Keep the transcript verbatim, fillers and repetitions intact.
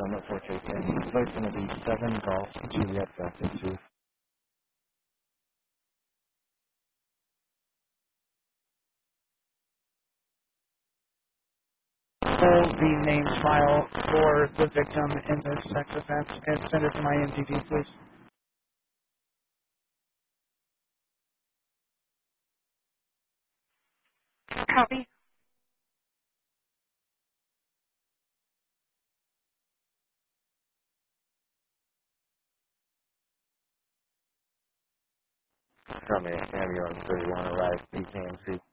from at Fort Chase Inn. Flight's going to be seven Golf Juliet Delta two. Pull the name file for the victim in this sex offense and send it to my M D D, please. Copy. Tell me, ambulance thirty-one arrived, B K M C.